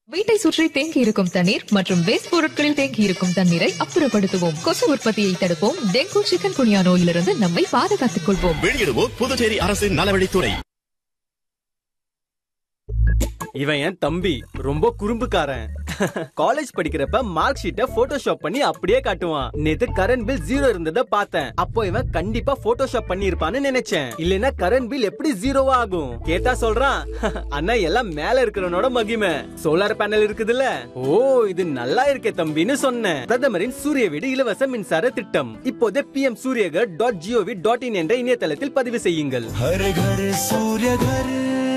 வீட்டை சுற்றி தேங்கி இருக்கும் தண்ணீர் மற்றும் வேஸ்ட் பொருட்களில் தேங்கி இருக்கும் தண்ணீரை அப்புறப்படுத்துவோம். கொசு உற்பத்தியை தடுப்போம். டெங்கு, சிக்கன் குனியா நோயிலிருந்து நம்மை பாதுகாத்துக் கொள்வோம். வெளியிடுவோம் புதுச்சேரி அரசின் நலவழித்துறை. இவன் என் தம்பி ரொம்ப குறும்புக்காரன். காலேஜ் படிக்கிறப்ப மார்க் ஷீட்டை போட்டோஷாப் பண்ணி அப்படியே காட்டுவான். நேத்து கரண்ட் பில் 0 இருந்தத பார்த்தேன். அப்போ இவன் கண்டிப்பா போட்டோஷாப் பண்ணி இருப்பான்னு நினைச்சேன். இல்லனா கரண்ட் பில் எப்படி 0 ஆகும்? கேட்டா சொல்றான், அண்ணா எல்லாம் மேல இருக்கிறவனோட மகிமை. சோலார் பேனல் இருக்குதுல்ல, ஓ இது நல்லா இருக்கே தம்பின்னு சொன்னேன். பிரதமரின் சூரிய வீடு இலவச மின்சார திட்டம் இப்போதே pmsuryagar.gov.in என்ற இணையதளத்தில் பதிவு செய்யுங்கள். हर घर सूर्य घर.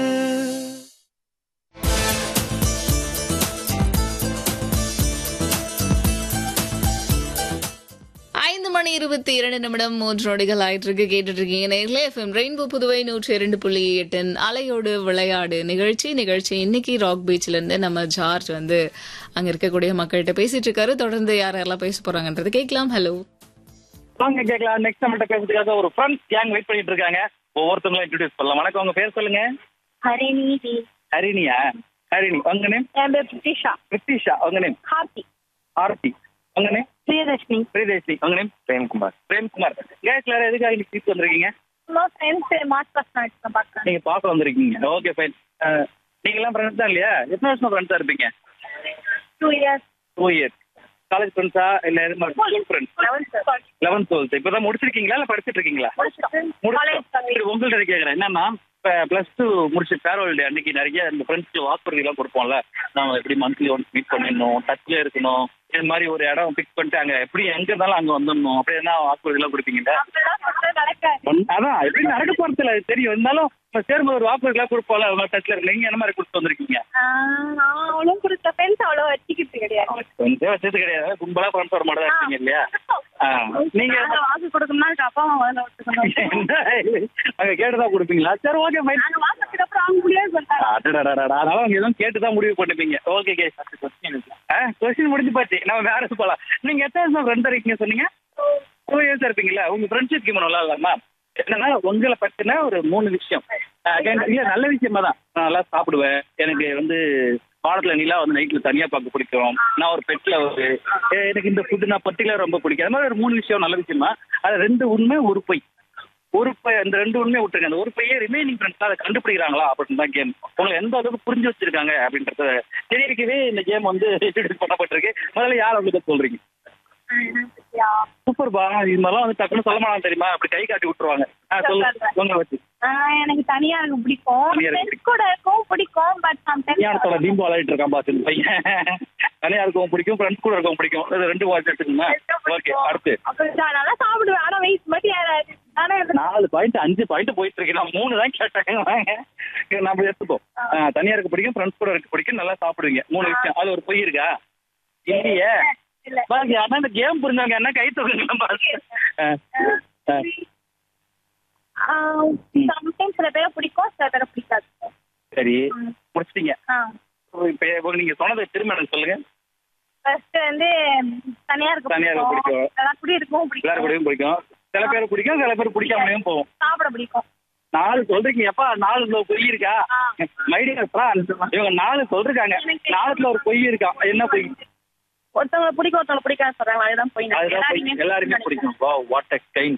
மணி 22 3 நொடிகள் ஆயிட்டு இருக்கு. கேட்டுட்டு இருக்கீங்க நேர்ல எஃப்எம் ரெயின்போ புதுவை 102.8 அலையோடு விளையாடு நிகழ்ச்சி. இன்னைக்கு ராக் பீச்ல இருந்து நம்ம ஜார்ஜ் வந்து அங்க இருக்கக்கூடிய மக்கள்கிட்ட பேசிட்டு இருக்காரு. தொடர்ந்து யாரெல்லாம் பேச போறாங்கன்றது கேட்கலாம். ஹலோ வாங்க கேட்கலாம். நெக்ஸ்ட் நம்மகிட்ட பேசுறதுக்காக ஒரு ஃப்ரெண்ட்ஸ் கேங் வெயிட் பண்ணிட்டு இருக்காங்க. ஒவ்வொருத்தவங்களும் இன்ட்ரோடியூஸ் பண்ணலாம். வணக்கம், உங்க பேர் சொல்லுங்க. ஹரிணி. ஹரிணியா? ஹரிணி. உங்க நேம்? என் பேர் பிரித்திஷா. பிரித்திஷா. உங்க நேம்? ஆர்த்தி. உங்க நேம்? பிரியதர்ஷினி. உங்க நேம்? பிரேம்குமார். கேஸ் எல்லாரும் எதுக்காக இன்னைக்கு சீட் வந்திருக்கீங்க? ஃப்ரெண்ட்ஸ் மார்ச் பர்சனாலிட்டி பார்க்க. நீங்க பார்க்க வந்திருக்கீங்க. Okay fine. நீங்க எல்லாம் ஃப்ரெண்ட்ஸ் தான் இல்லையா? எத்தனை வருஷமா ஃப்ரெண்ட்ஸா இருப்பீங்க? 2 years. 2 years. காலேஜ் ஃப்ரெண்ட்ஸா இல்ல எது மாதிரி? School friends. 11th 12th இப்பதான் முடிச்சிருக்கீங்களா இல்ல படிச்சிட்டு இருக்கீங்களா? சரி, உங்கள்ட்ட கேக்குறேன். என்னன்னா இப்ப +2 முடிச்சு ஃபேர்வெல் டே அன்னைக்கு நிறைய இந்த ஃப்ரெண்ட்ஸ்க்கு வாக்குறுதி எல்லாம் கொடுப்போம்ல. நம்ம எப்படி மந்த்லி ஒன்ஸ் மீட் பண்ணிடணும், டச்ல இருக்கணும், இது மாதிரி ஒரு இடம் பிக்ஸ் பண்ணிட்டு அங்க எப்படி எங்க இருந்தாலும் அங்க வந்துடணும், அப்படி என்ன வாக்குறுதி எல்லாம் கொடுப்பீங்க? அதான் எப்படி நடக்க போறதுல தெரியும். இருந்தாலும் சேரும்போது ஒரு வாக்குறுதி எல்லாம் கொடுப்போம்ல, டச்ல இருக்கு. நீங்க என்ன மாதிரி கொடுத்து வந்திருக்கீங்க? அவ்வளோ கொடுத்த ஃப்ரெண்ட்ஸ் அவ்வளோ வச்சுக்கிட்டு கிடையாது. கொஞ்சம் வச்சது கிடையாது. கும்பலா ஃப்ரெண்ட்ஸ் வர மாதிரி தான் இருக்கீங்க இல்லையா? நீங்க வாக்கு கொடுக்கணும்னா அப்பா அம்மா முதல்ல ஒத்துக்கணும். அங்க கேட்டுதான் கொடுப்பீங்களா? சரி, ஓகே ஃபைன். வாசத்துக்கு அப்புறம் அவங்க முடியாது சொல்லிட்டாங்க. அதனால அவங்க எதுவும் கேட்டுதான் முடிவு பண்ணுவீங்க. Okay case. கொஸ்டின் முடிஞ்சு போச்சு. நம்ம வேற போலாம். நீங்க எத்தனை வருஷம் ஃப்ரெண்ட் இருக்கீங்க சொன்னீங்க? 2 years இருப்பீங்களா? உங்க ஃப்ரெண்ட்ஷிப் கேம் நல்லா இல்லாமா? என்னன்னா உங்களை பத்தின ஒரு 3 விஷயம். இல்ல நல்ல விஷயமா தான். நான் நல்லா சாப்பிடுவேன். எனக்கு வந்து வாரத்துல நிலா வந்து நைட்ல தனியா பார்க்க பிடிக்கும். நான் ஒரு பெட்ல எனக்கு இந்த ஃபுட்டு நான் பர்டிகுலர் ரொம்ப பிடிக்கும். அது மாதிரி ஒரு 3 விஷயம் நல்ல விஷயமா. அது 2 உண்மை 1 பொய். அந்த 2 உண்மையை விட்டுருங்க. அந்த 1 பொய்யே ரிமைனிங் ஃப்ரெண்ட்ஸ் அதை கண்டுபிடிக்கிறாங்களா அப்படின்னு தான் கேம். உங்களை எந்த அளவுக்கு புரிஞ்சு வச்சிருக்காங்க அப்படின்றத தெரியறதுக்கவே இந்த கேம் வந்து இன்ட்ரோடியூஸ் பண்ணப்பட்டிருக்கு. முதல்ல யார் உங்களுக்கு சொல்றீங்க? சூப்பர் பா. இது மாதிரிலாம் வந்து டக்குன்னு சொல்ல மாட்டாங்க தெரியுமா? அப்படி கை காட்டி விட்டுருவாங்க. சொல்லுங்க வச்சு. எனக்கு தனியா இருக்க பிடிக்கும். ஃப்ரெண்ட்ஸ் கூட இருக்கவும் பிடிக்கும். பட் தனியாரத்தோட டீம் விளையாடிட்டு இருக்கான் பாத்து பையன். தனியா இருக்கவும் பிடிக்கும், ஃப்ரெண்ட்ஸ் கூட இருக்கவும் பிடிக்கும். 2 வாட்ச் எடுத்துக்கோங்க. ஓகே, அடுத்து. நல்லா சாப்பிடுவேன். ஆனா வெயிட் மட்டும் ஏறாது. 4 பாயிண்ட் 5 பாயிண்ட் போயிட்டு இருக்கு. நான் 3 தான் கேட்டேன். நம்ம எடுத்துப்போம். தனியா இருக்க பிடிக்கும், ஃப்ரெண்ட்ஸ் கூட இருக்க பிடிக்கும், நல்லா சாப்பிடுவீங்க. 3 விஷயம். அது ஒரு பொய் இருக்கா? இல்லையே. ஆனா இந்த கேம் புரிஞ்சவங்க என்ன கை தூக்குங்களா? சம்டைம்ஸ் சில பேரை பிடிக்கும், சில பேரை பிடிக்காது. சரி, முடிச்சிட்டீங்க. இப்ப நீங்க சொன்னதை திரும்ப எனக்கு சொல்லுங்க. ஃபர்ஸ்ட் வந்து தனியா இருக்க பிடிக்கும். எல்லாரும் கூட இருக்கவும் பிடிக்கும். எல்லாரும் கூடயும் பிடிக்கும். சில பேர் பிடிக்கும், சில பேர் பிடிக்காமலையும் போகும். சாப்பிட பிடிக்கும். 4 சொல்றீங்க. எப்பா 4 பொய் இருக்கா? மைடியா இவங்க 4 சொல்றாங்க. 4ல ஒரு பொய் இருக்கா? என்ன பொய்? ஒருத்தவங்க பிடிக்கும், ஒருத்தவங்க பிடிக்காது சொல்றாங்க. அதுதான் பொய். எல்லாருமே பிடிக்கும். Wow, what a kind.